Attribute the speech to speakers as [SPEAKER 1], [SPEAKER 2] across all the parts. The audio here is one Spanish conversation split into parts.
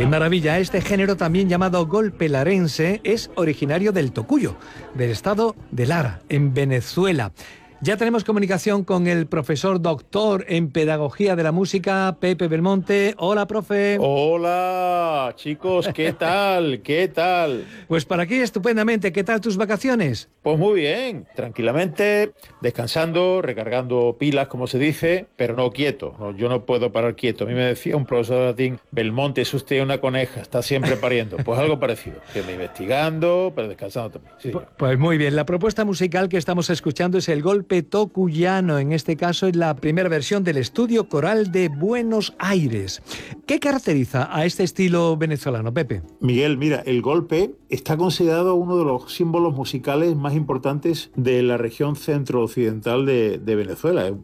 [SPEAKER 1] ¡Qué maravilla! Este género, también llamado golpe larense, es originario del Tocuyo, del estado de Lara, en Venezuela. Ya tenemos comunicación con el profesor doctor en Pedagogía de la Música, Pepe Belmonte. Hola, profe.
[SPEAKER 2] Hola, chicos, ¿qué tal? ¿Qué tal?
[SPEAKER 1] Pues para aquí estupendamente. ¿Qué tal tus vacaciones?
[SPEAKER 2] Pues muy bien, tranquilamente, descansando, recargando pilas, como se dice, pero no quieto. No, yo no puedo parar quieto. A mí me decía un profesor de latín: Belmonte, es usted una coneja, está siempre pariendo. Pues algo parecido, que me investigando, pero descansando también. Sí.
[SPEAKER 1] Pues muy bien, la propuesta musical que estamos escuchando es el golpe tocuyano. En este caso es la primera versión del Estudio Coral de Buenos Aires. ¿Qué caracteriza a este estilo venezolano, Pepe?
[SPEAKER 2] Miguel, mira, el golpe está considerado uno de los símbolos musicales más importantes de la región centro-occidental de Venezuela. Es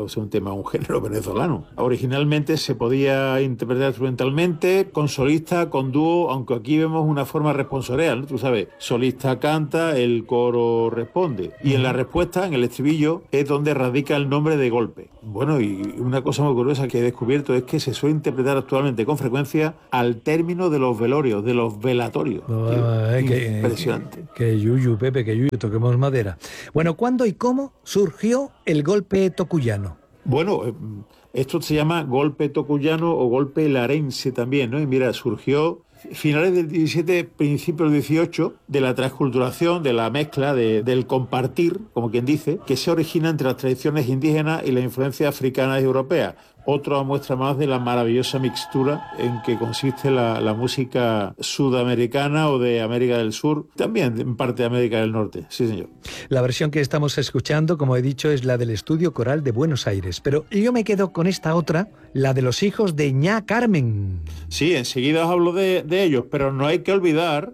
[SPEAKER 2] un género venezolano. Originalmente se podía interpretar instrumentalmente, con solista, con dúo, aunque aquí vemos una forma responsorial, ¿no? Tú sabes, solista canta, el coro responde. Y en la respuesta, en el estribillo, es donde radica el nombre de golpe. Bueno, y una cosa muy curiosa que he descubierto es que se suele interpretar actualmente con frecuencia al término de los velorios, de los velatorios. Impresionante.
[SPEAKER 1] Que yuyu, Pepe, que yuyu, toquemos madera. Bueno, ¿cuándo y cómo surgió el golpe tocuyano?
[SPEAKER 2] Bueno, esto se llama golpe tocuyano o golpe larense también, ¿no? Y mira, surgió finales del 17, principios del 18, de la transculturación, de la mezcla, del compartir, como quien dice, que se origina entre las tradiciones indígenas y la influencia africana y europea. Otra muestra más de la maravillosa mixtura en que consiste la música sudamericana o de América del Sur, también en parte de América del Norte. Sí, señor.
[SPEAKER 1] La versión que estamos escuchando, como he dicho, es la del Estudio Coral de Buenos Aires. Pero yo me quedo con esta otra, la de los hijos de Ña Carmen.
[SPEAKER 2] Sí, enseguida os hablo de ellos, pero no hay que olvidar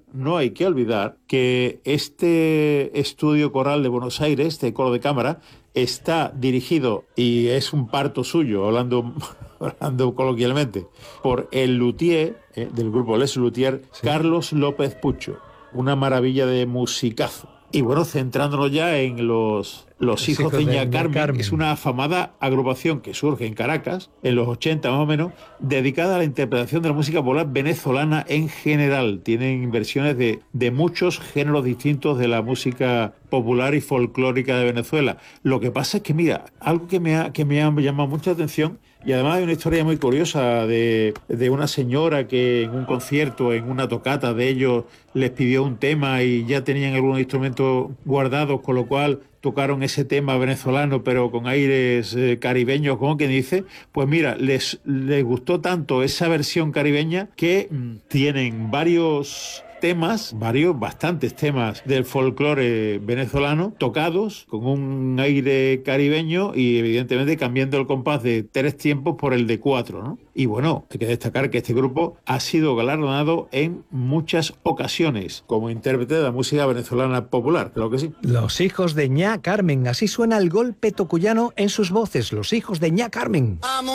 [SPEAKER 2] que este Estudio Coral de Buenos Aires, este coro de cámara, está dirigido, y es un parto suyo, hablando coloquialmente, por el luthier del grupo Les Luthier, sí. Carlos López Pucho. Una maravilla de musicazo. Y bueno, centrándonos ya en los hijos de Ña Carmen, es una afamada agrupación que surge en Caracas, en los 80 más o menos, dedicada a la interpretación de la música popular venezolana en general. Tienen versiones de muchos géneros distintos de la música popular y folclórica de Venezuela. Lo que pasa es que, mira, algo que me ha llamado mucha atención, y además hay una historia muy curiosa de una señora que en un concierto, en una tocata de ellos, les pidió un tema y ya tenían algunos instrumentos guardados, con lo cual tocaron ese tema venezolano pero con aires caribeños, como quien dice. Pues mira, les gustó tanto esa versión caribeña que tienen bastantes temas del folclore venezolano tocados con un aire caribeño y evidentemente cambiando el compás de 3 tiempos por el de 4, ¿no? Y bueno, hay que destacar que este grupo ha sido galardonado en muchas ocasiones como intérprete de la música venezolana popular, claro que sí.
[SPEAKER 1] Los hijos de Ña Carmen, así suena el golpe tocuyano en sus voces, los hijos de Ña Carmen.